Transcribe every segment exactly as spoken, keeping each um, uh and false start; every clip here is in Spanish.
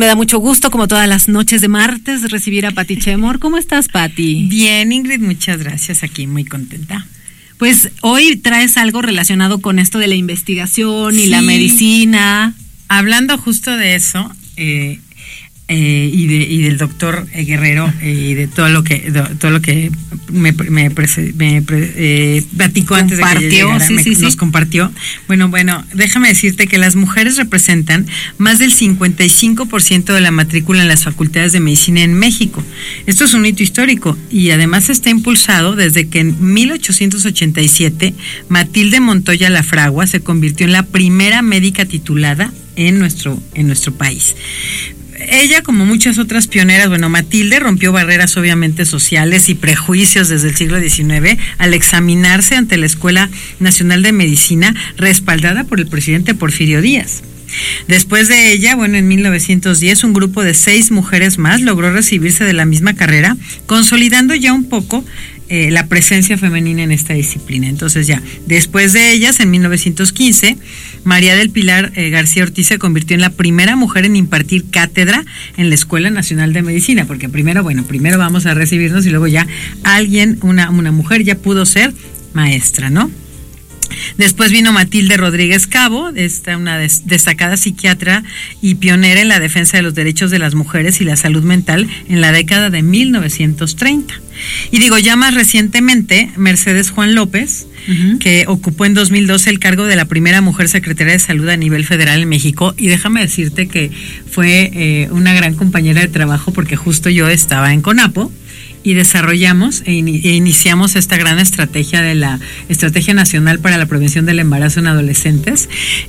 Me da mucho gusto, como todas las noches de martes, recibir a Pati Chemor. ¿Cómo estás, Pati? Bien, Ingrid, muchas gracias. Aquí muy contenta. Pues hoy traes algo relacionado con esto de la investigación y sí. la medicina. Hablando justo de eso, eh, eh, y, de, y del doctor Guerrero, eh, y de todo lo que de, todo lo que me, me, me eh, platicó antes de que llegara, sí, me, sí, nos sí. compartió. Bueno, bueno, déjame decirte que las mujeres representan más del cincuenta y cinco por ciento de la matrícula en las facultades de medicina en México. Esto es un hito histórico y además está impulsado desde que en mil ochocientos ochenta y siete Matilde Montoya Lafragua se convirtió en la primera médica titulada en nuestro, en nuestro país. Ella, como muchas otras pioneras, bueno, Matilde rompió barreras obviamente sociales y prejuicios desde el siglo diecinueve al examinarse ante la Escuela Nacional de Medicina, respaldada por el presidente Porfirio Díaz. Después de ella, bueno, en mil novecientos diez, un grupo de seis mujeres más logró recibirse de la misma carrera, consolidando ya un poco eh, la presencia femenina en esta disciplina. Entonces ya, después de ellas, en mil novecientos quince, María del Pilar eh, García Ortiz se convirtió en la primera mujer en impartir cátedra en la Escuela Nacional de Medicina, porque primero, bueno, primero vamos a recibirnos y luego ya alguien, una, una mujer ya pudo ser maestra, ¿no? Después vino Matilde Rodríguez Cabo, esta una des, destacada psiquiatra y pionera en la defensa de los derechos de las mujeres y la salud mental en la década de mil novecientos treinta. Y digo, ya más recientemente, Mercedes Juan López, uh-huh. que ocupó en dos mil doce el cargo de la primera mujer secretaria de salud a nivel federal en México, y déjame decirte que fue eh, una gran compañera de trabajo porque justo yo estaba en CONAPO y desarrollamos e, in, e iniciamos esta gran estrategia de la Estrategia Nacional para la Prevención del Embarazo en Adolescentes,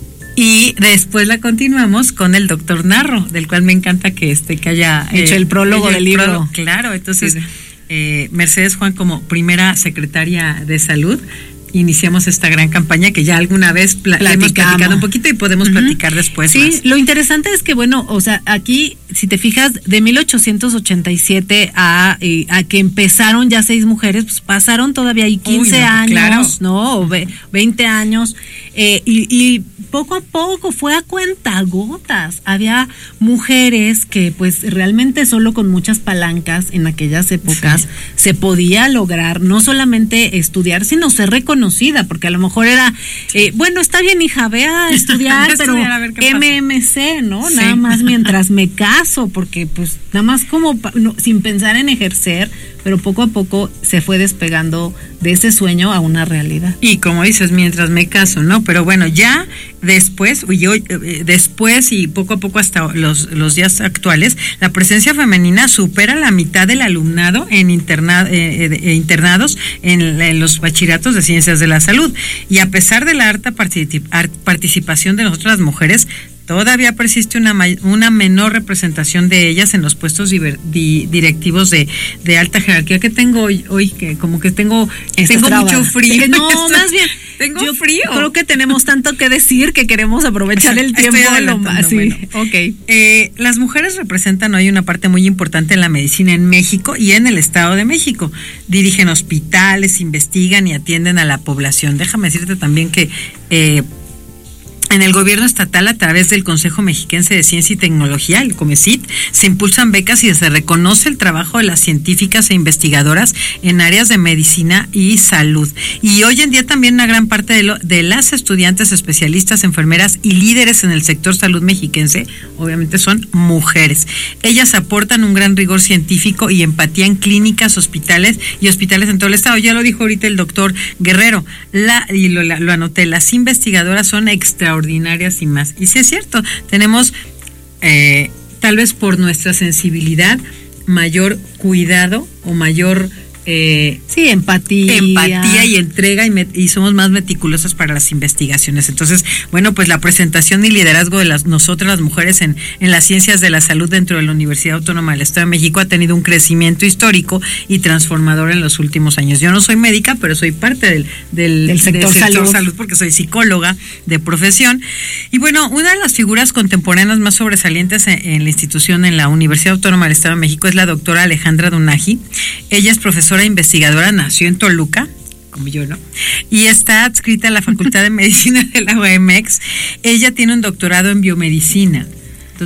y después la continuamos con el doctor Narro, del cual me encanta que este que haya hecho eh, el prólogo del libro. Prólogo, claro, entonces sí. eh, Mercedes Juan, como primera secretaria de salud, iniciamos esta gran campaña que ya alguna vez pla- hemos platicado un poquito y podemos uh-huh. platicar después. Sí, más. Lo interesante es que, bueno, o sea, aquí, si te fijas, de mil ochocientos ochenta y siete a, eh, a que empezaron ya seis mujeres, pues pasaron todavía ahí quince Uy, no, años, claro. ¿no? O veinte años, eh, y, y poco a poco fue a cuentagotas. Había mujeres que, pues, realmente solo con muchas palancas en aquellas épocas sí. se podía lograr no solamente estudiar, sino ser reconocida. Conocida, porque a lo mejor era, eh, bueno, está bien, hija, ve a estudiar, a pero estudiar, a M M C, ¿no? Sí. Nada más mientras me caso, porque pues nada más como no, sin pensar en ejercer, pero poco a poco se fue despegando de ese sueño a una realidad. Y como dices, mientras me caso, ¿no? Pero bueno, ya después, y hoy, después y poco a poco hasta los, los días actuales, la presencia femenina supera la mitad del alumnado en interna, eh, eh, internados en, en los bachilleratos de ciencias de la salud. Y a pesar de la alta particip, participación de nosotras las mujeres, todavía persiste una, una menor representación de ellas en los puestos diver, di, directivos de, de alta jerarquía. Que tengo hoy, hoy que como que tengo, tengo mucho frío. No, más bien, tengo yo frío. Creo que tenemos tanto que decir que queremos aprovechar el tiempo. Lo más, sí. Bueno, okay. eh, las mujeres representan hoy una parte muy importante en la medicina en México y en el Estado de México. Dirigen hospitales, investigan y atienden a la población. Déjame decirte también que eh, en el gobierno estatal, a través del Consejo Mexiquense de Ciencia y Tecnología, el COMECIT, se impulsan becas y se reconoce el trabajo de las científicas e investigadoras en áreas de medicina y salud. Y hoy en día también una gran parte de, lo, de las estudiantes, especialistas, enfermeras y líderes en el sector salud mexiquense, obviamente son mujeres. Ellas aportan un gran rigor científico y empatía en clínicas, hospitales y hospitales en todo el estado. Ya lo dijo ahorita el doctor Guerrero, la, y lo, la, lo anoté, las investigadoras son extraordinarias. ordinarias y más. Y sí es cierto, tenemos eh, tal vez por nuestra sensibilidad mayor cuidado o mayor eh, sí, empatía. empatía y entrega y, met, y somos más meticulosas para las investigaciones. Entonces, bueno, pues la presentación y liderazgo de las nosotras las mujeres en, en las ciencias de la salud dentro de la Universidad Autónoma del Estado de México ha tenido un crecimiento histórico y transformador en los últimos años. Yo no soy médica, pero soy parte del, del, del sector, del sector salud. salud porque soy psicóloga de profesión. Y bueno, una de las figuras contemporáneas más sobresalientes en, en la institución, en la Universidad Autónoma del Estado de México, es la doctora Alejandra Donají. Ella es profesora investigadora, nació en Toluca, como yo, ¿no? Y está adscrita a la Facultad de Medicina de la U A M X. Ella tiene un doctorado en biomedicina. Entonces,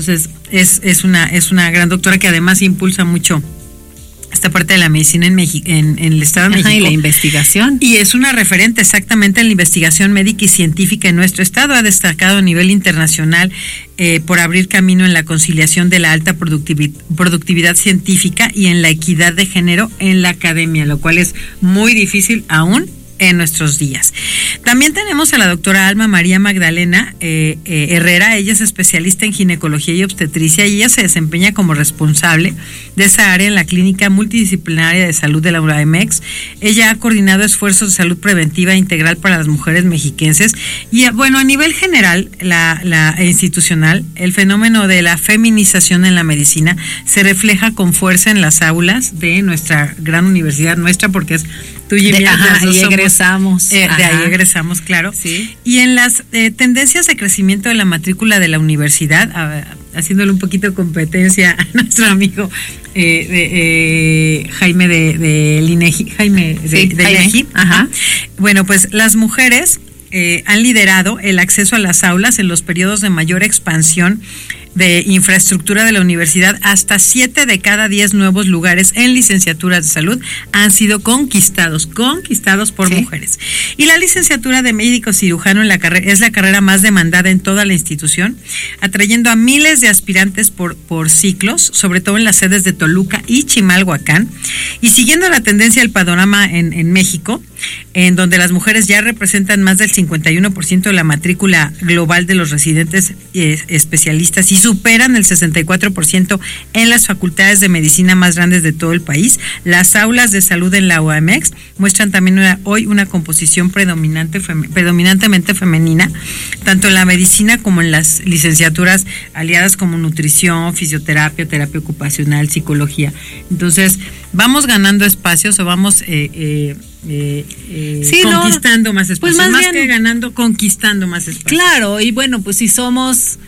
es, es, una, es una gran doctora que además impulsa mucho esta parte de la medicina en México, en, en el Estado de Ajá, México. Y la investigación. Y es una referente exactamente en la investigación médica y científica en nuestro estado. Ha destacado a nivel internacional eh, por abrir camino en la conciliación de la alta productividad, productividad científica y en la equidad de género en la academia, lo cual es muy difícil aún en nuestros días. También tenemos a la doctora Alma María Magdalena eh, eh, Herrera. Ella es especialista en ginecología y obstetricia y ella se desempeña como responsable de esa área en la Clínica Multidisciplinaria de Salud de la U A M X. Ella ha coordinado esfuerzos de salud preventiva integral para las mujeres mexiquenses y bueno, a nivel general, la, la institucional, el fenómeno de la feminización en la medicina se refleja con fuerza en las aulas de nuestra gran universidad, nuestra porque es tú y de, mía, ajá, y egresamos. Eh, de ahí egresamos, claro. Sí. Y en las eh, tendencias de crecimiento de la matrícula de la universidad, a, haciéndole un poquito competencia a nuestro amigo eh, de, eh, Jaime de, de Linegi, Jaime de, sí, de Jaime. Linegi. Ajá. Ajá. Bueno, pues las mujeres eh, han liderado el acceso a las aulas en los periodos de mayor expansión de infraestructura de la universidad. Hasta siete de cada diez nuevos lugares en licenciaturas de salud han sido conquistados, conquistados por sí. mujeres. Y la licenciatura de médico cirujano en la carrera es la carrera más demandada en toda la institución, atrayendo a miles de aspirantes por, por ciclos, sobre todo en las sedes de Toluca y Chimalhuacán. Y siguiendo la tendencia del panorama en, en México, en donde las mujeres ya representan más del cincuenta y uno por ciento de la matrícula global de los residentes eh, especialistas y superan el sesenta y cuatro por ciento en las facultades de medicina más grandes de todo el país. Las aulas de salud en la U A M X muestran también una, hoy una composición predominante, fem, predominantemente femenina, tanto en la medicina como en las licenciaturas aliadas como nutrición, fisioterapia, terapia ocupacional, psicología. Entonces, vamos ganando espacios o vamos eh, eh, eh, eh, sí, conquistando no, más espacios, pues más, más bien, que ganando, conquistando más espacios. Claro, y bueno, pues si somos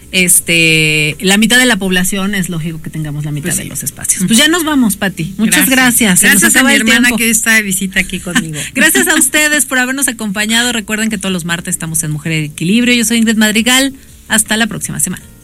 este la mitad de la población, es lógico que tengamos la mitad pues sí. de los espacios. Pues ya nos vamos, Pati. Muchas gracias. Gracias, gracias a mi hermana tiempo. que está de visita aquí conmigo. Gracias a ustedes por habernos acompañado. Recuerden que todos los martes estamos en Mujer en Equilibrio. Yo soy Ingrid Madrigal. Hasta la próxima semana.